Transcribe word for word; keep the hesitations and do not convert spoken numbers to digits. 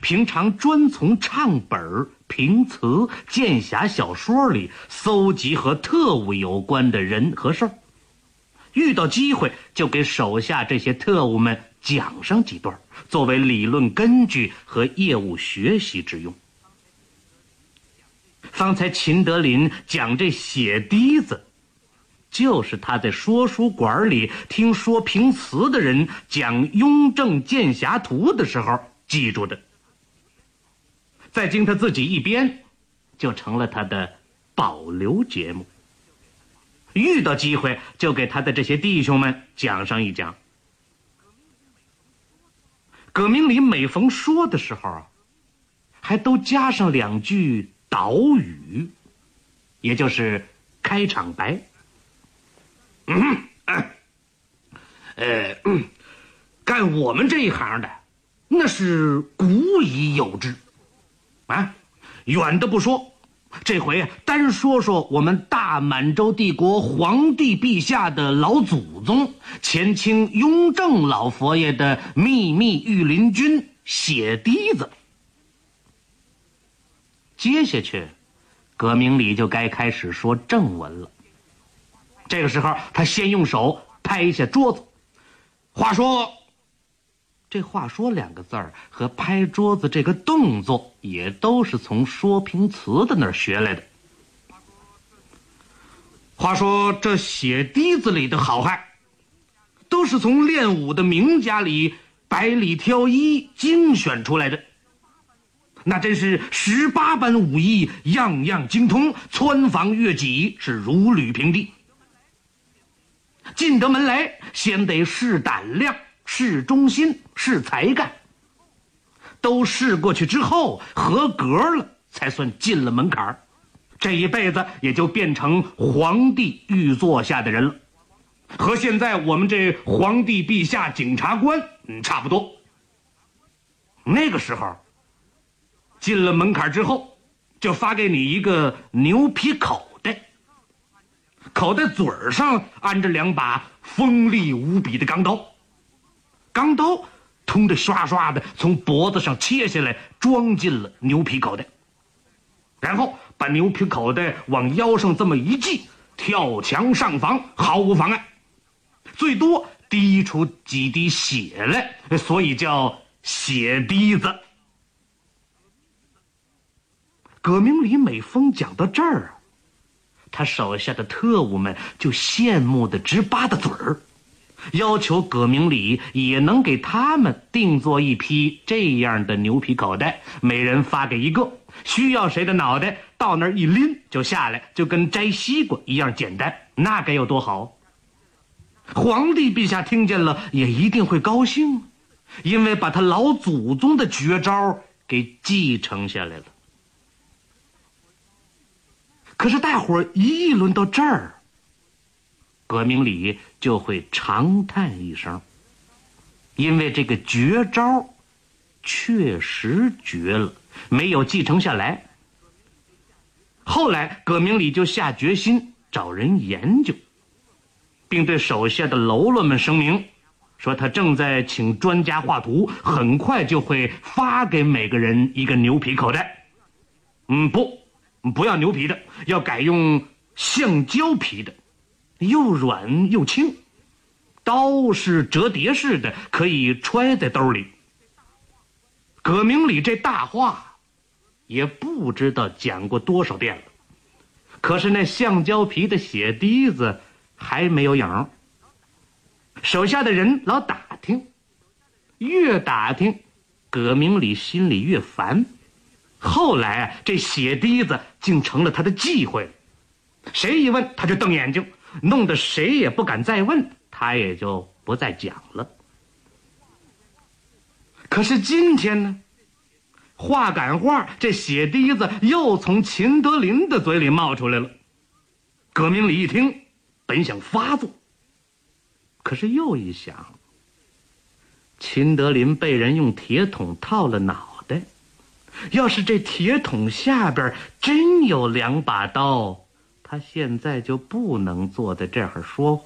平常专从唱本、评词、剑侠小说里搜集和特务有关的人和事儿，遇到机会就给手下这些特务们讲上几段，作为理论根据和业务学习之用。方才秦德林讲这血滴子，就是他在说书馆里听说评词的人讲《雍正剑侠图》的时候记住的，再经他自己一编，就成了他的保留节目。遇到机会就给他的这些弟兄们讲上一讲。葛明礼每逢说的时候啊，还都加上两句导语，也就是开场白。嗯，呃，嗯，干我们这一行的，那是古已有之啊。远的不说，这回单说说我们大满洲帝国皇帝陛下的老祖宗前清雍正老佛爷的秘密御林军血滴子。接下去葛明礼就该开始说正文了。这个时候他先用手拍下桌子，话说这话说两个字儿和拍桌子这个动作也都是从说评词的那儿学来的。话说这血滴子里的好汉都是从练武的名家里百里挑一精选出来的，那真是十八般武艺样样精通，穿房越脊是如履平地。进得门来先得试胆量，试忠心，试才干，都试过去之后合格了才算进了门槛，这一辈子也就变成皇帝御座下的人了，和现在我们这皇帝陛下检察官嗯差不多。那个时候进了门槛之后，就发给你一个牛皮口袋，口袋嘴上安着两把锋利无比的钢刀，钢刀通着刷刷的从脖子上切下来，装进了牛皮口袋，然后把牛皮口袋往腰上这么一系，跳墙上房毫无妨碍，最多滴出几滴血来，所以叫血滴子。葛明礼每逢讲到这儿，他手下的特务们就羡慕的直巴的嘴儿，要求葛明礼也能给他们定做一批这样的牛皮口袋，每人发给一个，需要谁的脑袋到那儿一拎就下来，就跟摘西瓜一样简单，那该有多好。皇帝陛下听见了也一定会高兴，因为把他老祖宗的绝招给继承下来了。可是大伙儿一议论到这儿，葛明礼就会长叹一声，因为这个绝招确实绝了，没有继承下来。后来葛明礼就下决心找人研究，并对手下的喽啰们声明，说他正在请专家画图，很快就会发给每个人一个牛皮口袋。嗯，不不要牛皮的，要改用橡胶皮的，又软又轻，刀是折叠式的，可以揣在兜里。葛明礼这大话也不知道讲过多少遍了，可是那橡胶皮的血滴子还没有影。手下的人老打听，越打听葛明礼心里越烦。后来啊，这血滴子竟成了他的忌讳，谁一问他就瞪眼睛，弄得谁也不敢再问，他也就不再讲了。可是今天呢，话赶话，这血滴子又从秦德林的嘴里冒出来了。葛明礼一听，本想发作，可是又一想，秦德林被人用铁桶套了脑袋，要是这铁桶下边真有两把刀，他现在就不能坐在这儿说话。